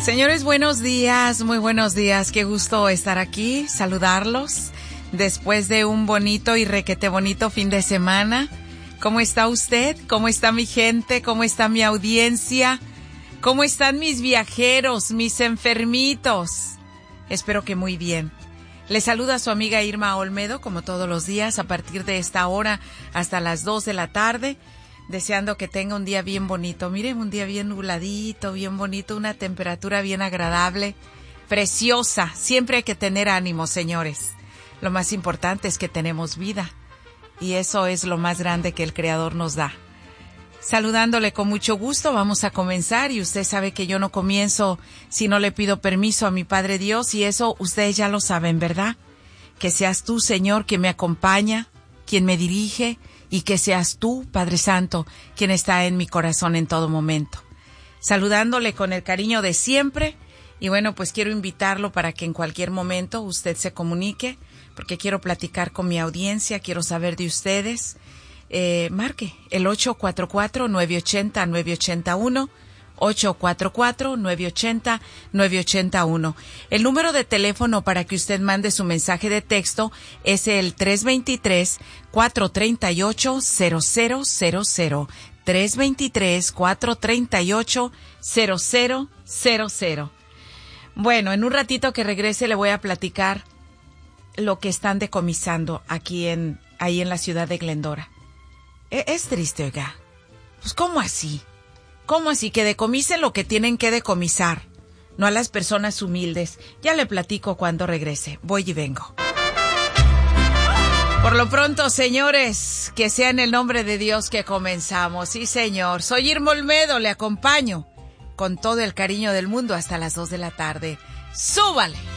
Señores, buenos días, muy buenos días. Qué gusto estar aquí, saludarlos después de un bonito y requete bonito fin de semana. ¿Cómo está usted? ¿Cómo está mi gente? ¿Cómo está mi audiencia? ¿Cómo están mis viajeros, mis enfermitos? Espero que muy bien. Le saluda su amiga Irma Olmedo, como todos los días, a partir de esta hora hasta las 2 de la tarde. Deseando que tenga un día bien bonito. Miren, un día bien nubladito, bien bonito, una temperatura bien agradable, preciosa. Siempre hay que tener ánimo, señores. Lo más importante es que tenemos vida. Y eso es lo más grande que el Creador nos da. Saludándole con mucho gusto, vamos a comenzar. Y usted sabe que yo no comienzo si no le pido permiso a mi Padre Dios. Y eso ustedes ya lo saben, ¿verdad? Que seas tú, Señor, quien me acompaña, quien me dirige, y que seas tú, Padre Santo, quien está en mi corazón en todo momento. Saludándole con el cariño de siempre, y bueno, pues quiero invitarlo para que en cualquier momento usted se comunique, porque quiero platicar con mi audiencia, quiero saber de ustedes. Marque el 844-980-981, 844-980-981. El número de teléfono para que usted mande su mensaje de texto es el 323-438-0000. 323-438-0000. Bueno, en un ratito que regrese le voy a platicar lo que están decomisando ahí en la ciudad de Glendora. Es triste, oiga. Pues, ¿cómo así? ¿Cómo así? Que decomisen lo que tienen que decomisar, no a las personas humildes. Ya le platico cuando regrese. Voy y vengo. Por lo pronto, señores, que sea en el nombre de Dios que comenzamos. Sí, señor. Soy Irma Olmedo, le acompaño con todo el cariño del mundo hasta las 2 de la tarde. ¡Súbale!